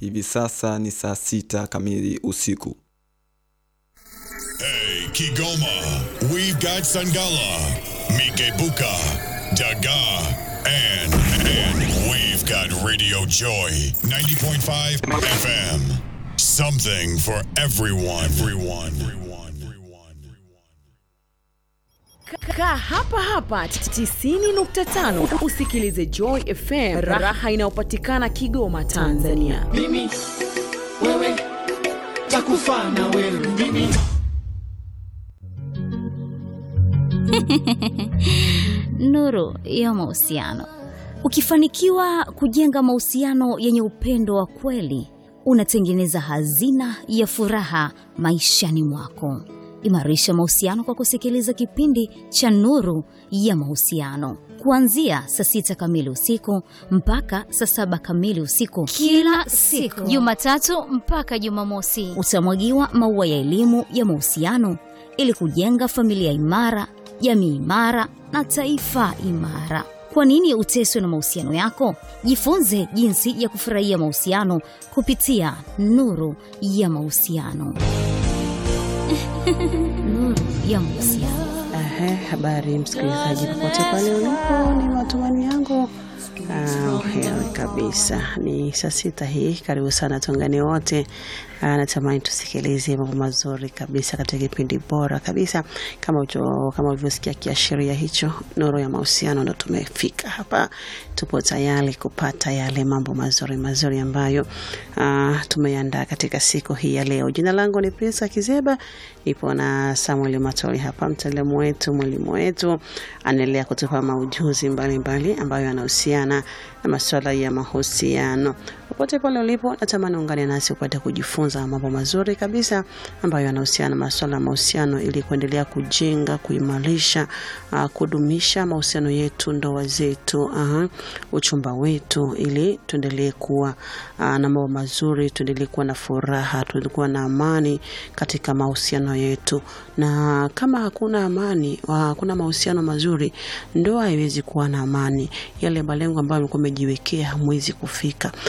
Hivi sasa ni saa 6 kamili usiku. Hey, Kigoma, we've got Sangala, Mikebuka, Daga, and we've got Radio Joy, 90.5 FM. Something for everyone. Kaa hapa 90.5 usikilize Joy FM, raha inayopatikana Kigoma, Tanzania. Mimi wewe takufa na wewe mimi. Nuru ya mahusiano. Ukifanikiwa kujenga mahusiano yenye upendo wa kweli, unatengeneza hazina ya furaha maishani mwako. Imarisha mahusiano kwa kusikiliza kipindi cha Nuru ya Mahusiano kuanzia saa 6 kamili usiku mpaka saa 7 kamili usiku kila siku, Jumatatu mpaka Jumamosi. Utamwagiwa maua ya elimu ya mahusiano ili kujenga familia imara, jamii imara na taifa imara. Kwa nini uteswe na mahusiano yako? Jifunze jinsi ya kufurahia mahusiano kupitia Nuru ya Mahusiano. Nuru ya Mahusiano. Habari msikilizaji popote pale ulipo, ni matumaini yangu hewa kabisa. Ni saa 6 hii, karibu sana tuungane wote. Natamani tusikilize mambo mazuri kabisa katika kipindi bora kabisa. Kama ulivyosikia kiashiria hicho, Nuru ya Mahusiano, ndo tumefika hapa. Tupo tayari kupata yale mambo mazuri ambayo tumeandaa katika siku hii ya leo. Jina langu ni Prince Kizeba, nipo na Samuel Matoli hapa, mtaalamu wetu, mwalimu wetu, anaendelea kutupa maujuzi mbalimbali ambayo yanahusiana na masuala ya mahusiano. Popote pale ulipo, natamani ungane nasi upate kujifunza mambo mazuri kabisa ambayo yanahusiana na masuala ya mahusiano, ili kuendelea kujenga, kuimarisha, kudumisha mahusiano yetu, ndoa zetu, uchumba wetu, ili tuendelee kuwa na mambo mazuri, tuendelee kuwa na furaha, tuendelee kuwa na amani katika mahusiano yetu. Na kama hakuna amani, hakuna mahusiano mazuri, ndoa haiwezi kuwa na amani. Yale malengo ambayo mlikuwa mmejiwekea hamwezi kufika.